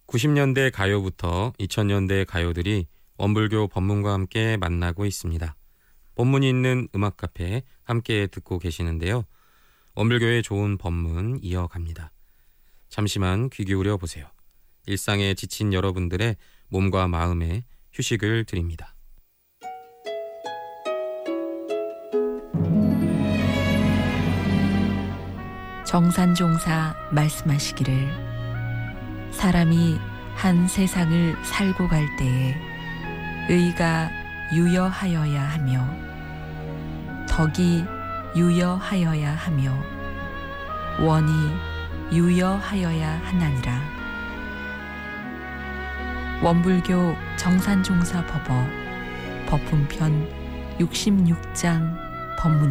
90년대 가요부터 2000년대 가요들이 원불교 법문과 함께 만나고 있습니다. 법문이 있는 음악 카페 함께 듣고 계시는데요. 원불교의 좋은 법문 이어갑니다. 잠시만 귀 기울여 보세요. 일상에 지친 여러분들의 몸과 마음에 휴식을 드립니다. 정산종사 말씀하시기를 사람이 한 세상을 살고 갈 때에 의가 유여하여야 하며 덕이 유여하여야 하며 원이 유여하여야 하나니라. 원불교 정산종사 법어 법문편 66장 법문